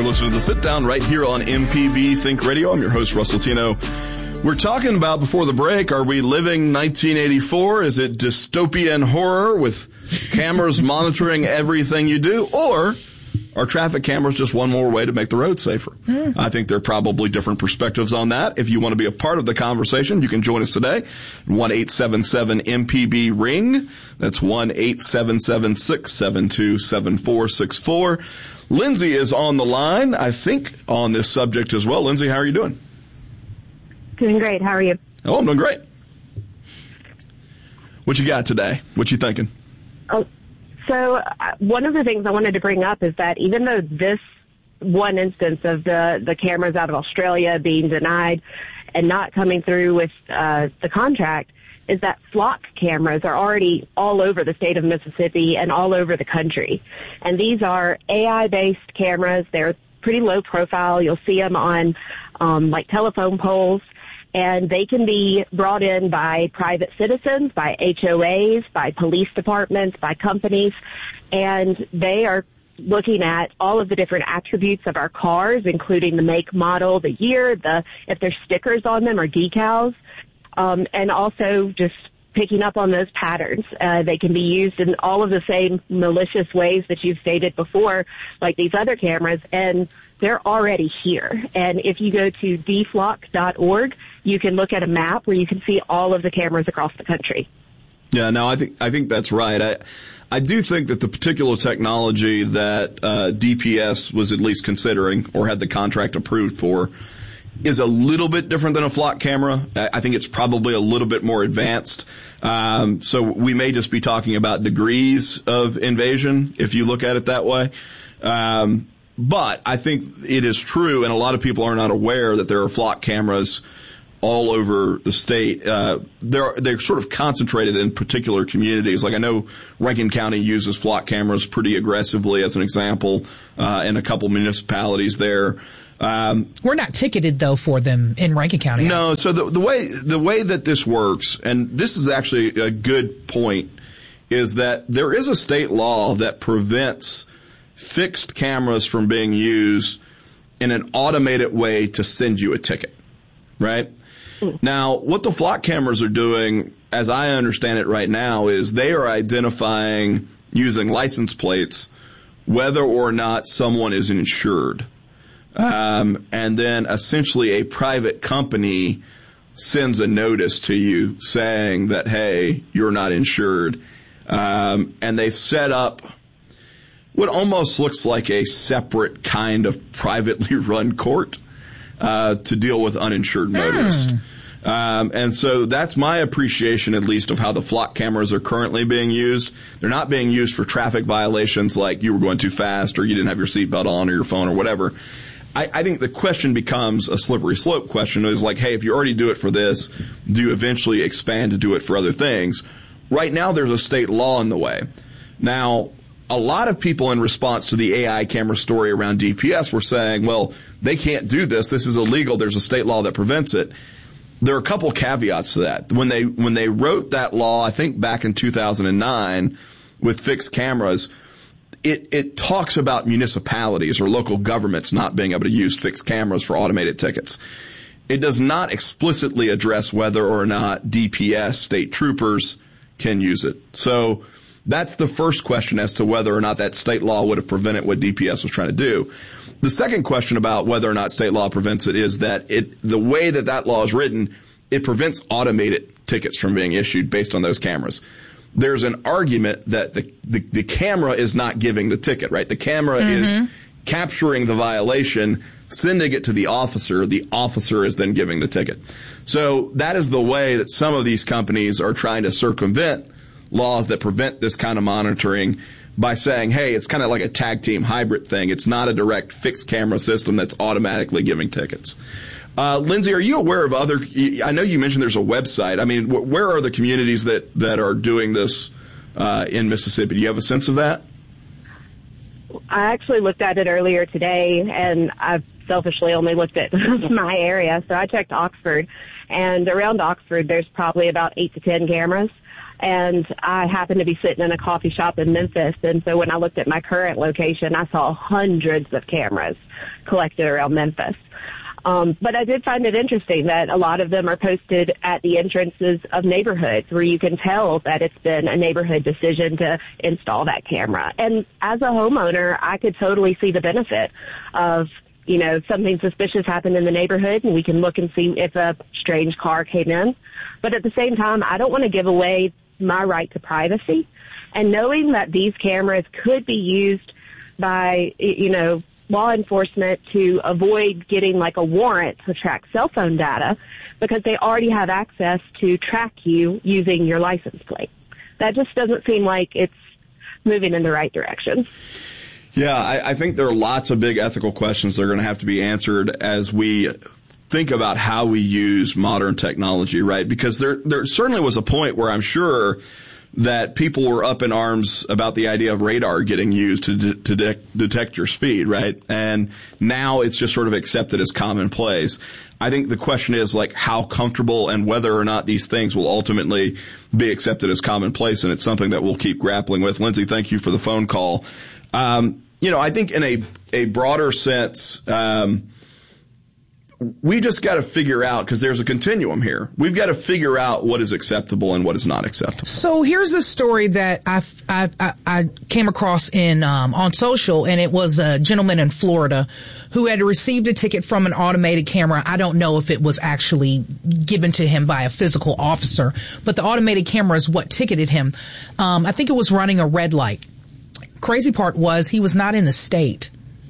You're listening to The Sit Down right here on MPB Think Radio. I'm your host, Russell Tino. We're talking about, before the break, are we living 1984? Is it dystopian horror with cameras monitoring everything you do? Or are traffic cameras just one more way to make the road safer? I think there are probably different perspectives on that. If you want to be a part of the conversation, you can join us today. 1-877-MPB-RING. That's 1-877-672-7464. Lindsay is on the line, I think, on this subject as well. Lindsay, how are you doing? Doing great. How are you? Oh, I'm doing great. What you got today? What you thinking? So one of the things I wanted to bring up is that even though this one instance of the cameras out of Australia being denied and not coming through with the contract, is that flock cameras are already all over the state of Mississippi and all over the country. And these are AI-based cameras. They're pretty low profile. You'll see them on like telephone poles. And they can be brought in by private citizens, by HOAs, by police departments, by companies. And they are looking at all of the different attributes of our cars, including the make, model, the year, if there's stickers on them or decals, and also just picking up on those patterns. They can be used in all of the same malicious ways that you've stated before, like these other cameras, and they're already here. And if you go to dflock.org, you can look at a map where you can see all of the cameras across the country. Yeah, no, I think that's right. I do think that the particular technology that DPS was at least considering or had the contract approved for is a little bit different than a flock camera. I think it's probably a little bit more advanced. So we may just be talking about degrees of invasion if you look at it that way. But I think it is true, and a lot of people are not aware that there are flock cameras all over the state. They're sort of concentrated in particular communities. Like I know Rankin County uses flock cameras pretty aggressively as an example, in a couple municipalities there. We're not ticketed though for them in Rankin County. No. So the way that this works, and this is actually a good point, is that there is a state law that prevents fixed cameras from being used in an automated way to send you a ticket, right? Now, what the flock cameras are doing, as I understand it right now, is they are identifying using license plates whether or not someone is insured. And then essentially a private company sends a notice to you saying that, hey, you're not insured. And they've set up what almost looks like a separate kind of privately run court to deal with uninsured motorists. And so that's my appreciation, at least, of how the flock cameras are currently being used. They're not being used for traffic violations like you were going too fast or you didn't have your seatbelt on or your phone or whatever. I think the question becomes a slippery slope question. Is like, hey, if you already do it for this, do you eventually expand to do it for other things? Right now, there's a state law in the way. Now, a lot of people in response to the AI camera story around DPS were saying, well, they can't do this. This is illegal. There's a state law that prevents it. There are a couple caveats to that. When they wrote that law, I think back in 2009 with fixed cameras, it talks about municipalities or local governments not being able to use fixed cameras for automated tickets. It does not explicitly address whether or not DPS, state troopers, can use it. So that's the first question as to whether or not that state law would have prevented what DPS was trying to do. The second question about whether or not state law prevents it is that the way that law is written, it prevents automated tickets from being issued based on those cameras. There's an argument that the camera is not giving the ticket, right? The camera is capturing the violation, sending it to the officer. The officer is then giving the ticket. So that is the way that some of these companies are trying to circumvent laws that prevent this kind of monitoring by saying, hey, it's kind of like a tag team hybrid thing. It's not a direct fixed camera system that's automatically giving tickets. Lindsay, are you aware of other, I know you mentioned there's a website. I mean, where are the communities that are doing this in Mississippi? Do you have a sense of that? I actually looked at it earlier today, and I've selfishly only looked at my area. So I checked Oxford, and around Oxford there's probably about 8 to 10 cameras. And I happened to be sitting in a coffee shop in Memphis. And so when I looked at my current location, I saw hundreds of cameras collected around Memphis. But I did find it interesting that a lot of them are posted at the entrances of neighborhoods where you can tell that it's been a neighborhood decision to install that camera. And as a homeowner, I could totally see the benefit of, you know, something suspicious happened in the neighborhood and we can look and see if a strange car came in. But at the same time, I don't want to give away my right to privacy. And knowing that these cameras could be used by, you know, law enforcement to avoid getting like a warrant to track cell phone data because they already have access to track you using your license plate. That just doesn't seem like it's moving in the right direction. Yeah, I think there are lots of big ethical questions that are going to have to be answered as we think about how we use modern technology, right? Because there certainly was a point where I'm sure that people were up in arms about the idea of radar getting used to detect your speed, right? And now it's just sort of accepted as commonplace. I think the question is like how comfortable and whether or not these things will ultimately be accepted as commonplace, and it's something that we'll keep grappling with. Lindsay, thank you for the phone call. You know, I think in a broader sense, we just got to figure out, because there's a continuum here. We've got to figure out what is acceptable and what is not acceptable. So here's the story that I came across in on social, and it was a gentleman in Florida who had received a ticket from an automated camera. I don't know if it was actually given to him by a physical officer, but the automated camera is what ticketed him. I think it was running a red light. Crazy part was he was not in the state.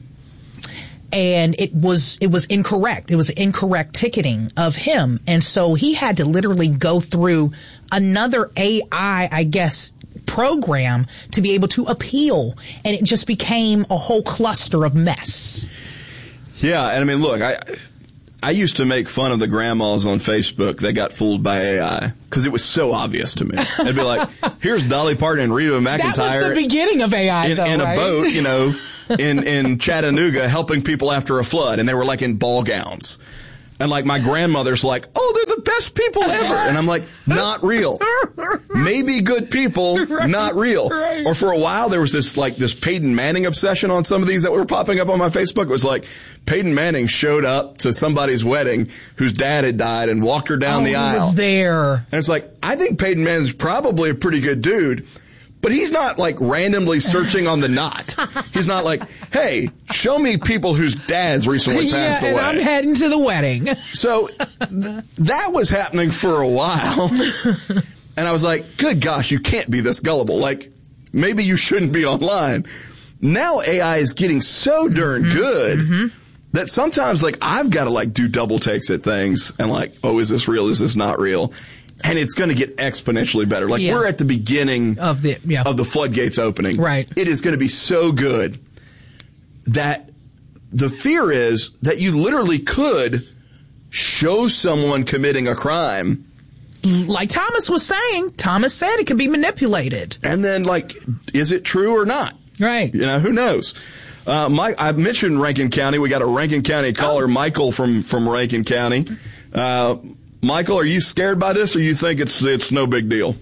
And it was incorrect. It was incorrect ticketing of him. And so he had to literally go through another AI, I guess, program to be able to appeal. And it just became a whole cluster of mess. Yeah. And I mean, look, I used to make fun of the grandmas on Facebook that got fooled by AI because it was so obvious to me. I'd be like, here's Dolly Parton and Reba McEntire. That was the beginning of AI, in right? a boat, you know, in Chattanooga helping people after a flood. And they were like in ball gowns. And like my grandmother's like, oh, they're the best people ever. And I'm like, not real. Maybe good people, right, not real. Right. Or for a while there was this Peyton Manning obsession on some of these that were popping up on my Facebook. It was like Peyton Manning showed up to somebody's wedding whose dad had died and walked her down the aisle. He was there. And it's like, I think Peyton Manning's probably a pretty good dude. But he's not like randomly searching on the knot. He's not like, hey, show me people whose dads recently passed away. And I'm heading to the wedding. So that was happening for a while. And I was like, good gosh, you can't be this gullible. Like, maybe you shouldn't be online. Now AI is getting so darn good that sometimes like I've got to like do double takes at things and like, oh, is this real? Is this not real? And it's going to get exponentially better. Like we're at the beginning of the floodgates opening. Right. It is going to be so good that the fear is that you literally could show someone committing a crime. Like Thomas was saying, Thomas said it could be manipulated. And then like, is it true or not? Right. You know, who knows? I've mentioned Rankin County. We got a Rankin County caller, Michael from Rankin County. Michael, are you scared by this, or you think it's no big deal?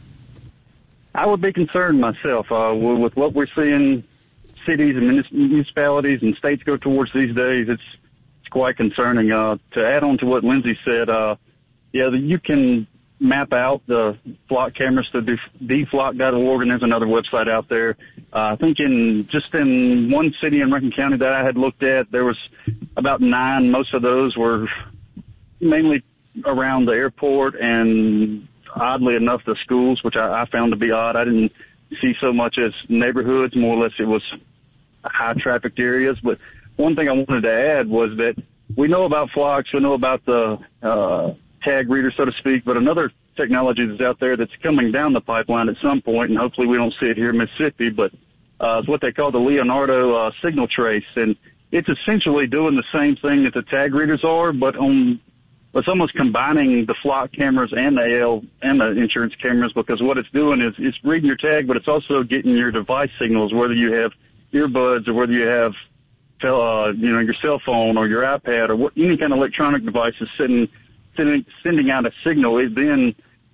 I would be concerned myself with what we're seeing cities and municipalities and states go towards these days. It's quite concerning. To add on to what Lindsay said, you can map out the flock cameras to deflock.org, and there's another website out there. I think in one city in Rankin County that I had looked at, there was about 9. Most of those were mainly around the airport and, oddly enough, the schools, which I found to be odd. I didn't see so much as neighborhoods. More or less it was high-trafficked areas. But one thing I wanted to add was that we know about flocks, we know about the tag reader, so to speak, but another technology that's out there that's coming down the pipeline at some point, and hopefully we don't see it here in Mississippi, but it's what they call the Leonardo signal trace. And it's essentially doing the same thing that the tag readers are, but it's almost combining the flock cameras and the AL and the insurance cameras, because what it's doing is it's reading your tag, but it's also getting your device signals, whether you have earbuds or whether you have, your cell phone or your iPad or any kind of electronic device is sending out a signal. It then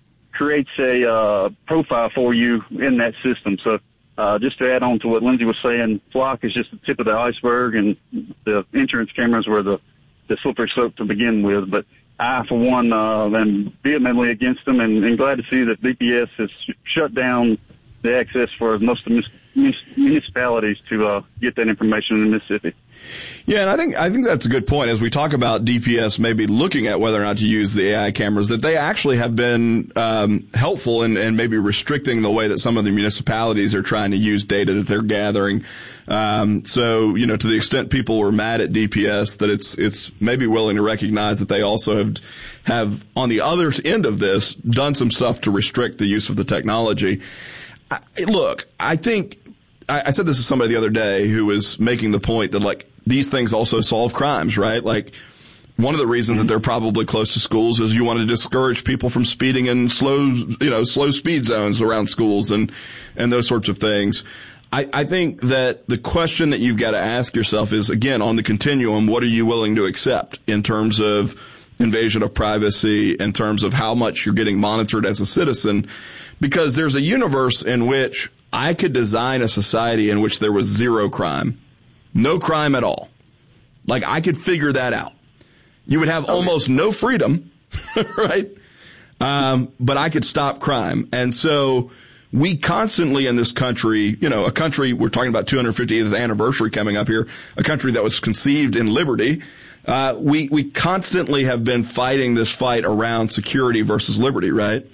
creates a profile for you in that system. So just to add on to what Lindsay was saying, Flock is just the tip of the iceberg, and the insurance cameras were the slippery slope to begin with. But I, for one, am vehemently against them, and glad to see that DPS has shut down the access for most of the municipalities to get that information in Mississippi. Yeah, and I think that's a good point. As we talk about DPS maybe looking at whether or not to use the AI cameras, that they actually have been helpful in maybe restricting the way that some of the municipalities are trying to use data that they're gathering. So, you know, to the extent people were mad at DPS, that it's maybe willing to recognize that they also have on the other end of this done some stuff to restrict the use of the technology. Look, I think I said this to somebody the other day who was making the point that, like, these things also solve crimes, right? Like, one of the reasons that they're probably close to schools is you want to discourage people from speeding in slow speed zones around schools and those sorts of things. I think that the question that you've got to ask yourself is, again, on the continuum, what are you willing to accept in terms of invasion of privacy, in terms of how much you're getting monitored as a citizen? Because there's a universe in which I could design a society in which there was zero crime. No crime at all. Like, I could figure that out. You would have almost no freedom, right? But I could stop crime. And so we constantly in this country, you know, a country, we're talking about 250th anniversary coming up here, a country that was conceived in liberty. We constantly have been fighting this fight around security versus liberty, right?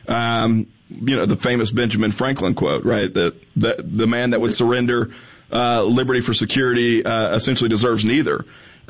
You know, the famous Benjamin Franklin quote, right? That the man that would surrender liberty for security essentially deserves neither.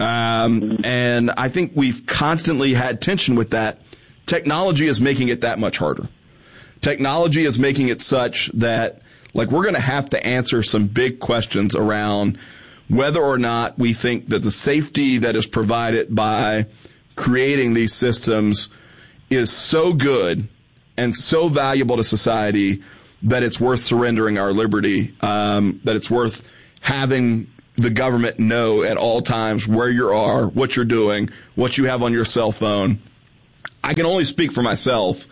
And I think we've constantly had tension with that. Technology is making it that much harder. Technology is making it such that, like, we're going to have to answer some big questions around whether or not we think that the safety that is provided by creating these systems is so good and so valuable to society that it's worth surrendering our liberty, that it's worth having the government know at all times where you are, what you're doing, what you have on your cell phone. I can only speak for myself.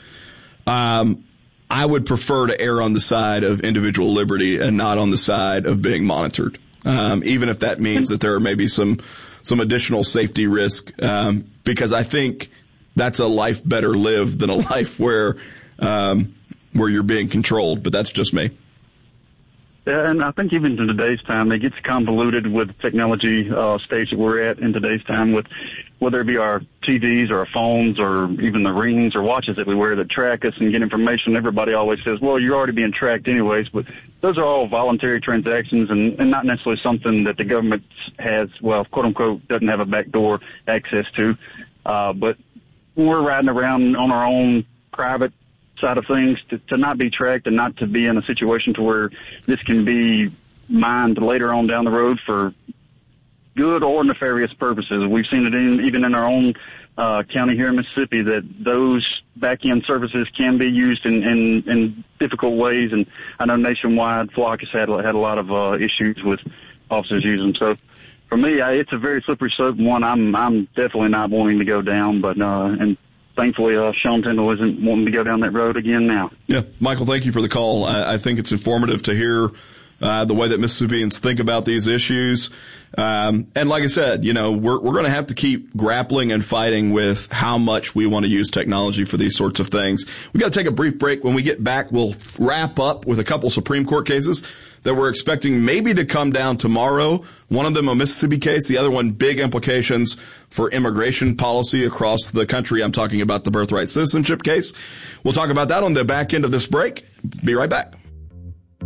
I would prefer to err on the side of individual liberty and not on the side of being monitored, even if that means that there are maybe some additional safety risk, because I think that's a life better lived than a life where you're being controlled. But that's just me. Yeah, and I think even in today's time, it gets convoluted with the technology stage that we're at in today's time, with whether it be our TVs or our phones or even the rings or watches that we wear that track us and get information. Everybody always says, well, you're already being tracked anyways, but those are all voluntary transactions and not necessarily something that the government has, well, quote unquote, doesn't have a backdoor access to. But when we're riding around on our own private side of things, to not be tracked and not to be in a situation to where this can be mined later on down the road for good or nefarious purposes. We've seen it even in our own county here in Mississippi, that those back-end services can be used in difficult ways. And I know nationwide, Flock has had a lot of issues with officers using them. So for me, it's a very slippery slope, one I'm definitely not wanting to go down, but and thankfully, Sean Tindall isn't wanting to go down that road again now. Yeah, Michael, thank you for the call. I think it's informative to hear the way that Mississippians think about these issues. And like I said, you know, we're going to have to keep grappling and fighting with how much we want to use technology for these sorts of things. We got to take a brief break. When we get back, we'll wrap up with a couple Supreme Court cases that we're expecting maybe to come down tomorrow. One of them a Mississippi case, the other one big implications for immigration policy across the country. I'm talking about the birthright citizenship case. We'll talk about that on the back end of this break. Be right back.